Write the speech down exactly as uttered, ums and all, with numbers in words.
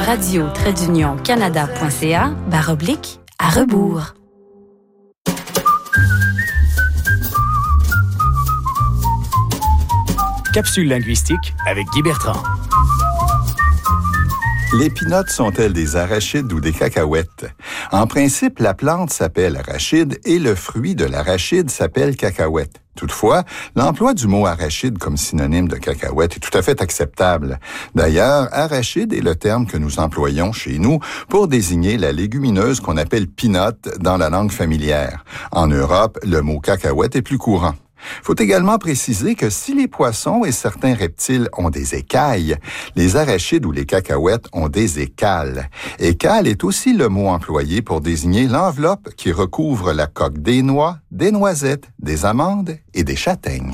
radio-canada.ca barre oblique à rebours. Capsule linguistique avec Guy Bertrand. Les pinottes sont-elles des arachides ou des cacahuètes? En principe, la plante s'appelle arachide et le fruit de l'arachide s'appelle cacahuète. Toutefois, l'emploi du mot arachide comme synonyme de cacahuète est tout à fait acceptable. D'ailleurs, arachide est le terme que nous employons chez nous pour désigner la légumineuse qu'on appelle pinotte dans la langue familière. En Europe, le mot cacahuète est plus courant. Faut également préciser que si les poissons et certains reptiles ont des écailles, les arachides ou les cacahuètes ont des écales. Écale est aussi le mot employé pour désigner l'enveloppe qui recouvre la coque des noix, des noisettes, des amandes et des châtaignes.